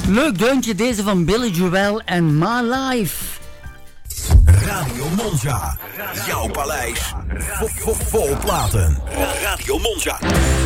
Leuk deuntje, deze van Billy Joel en My Life. Radio Monza. Jouw paleis. Vol platen. Radio Monza.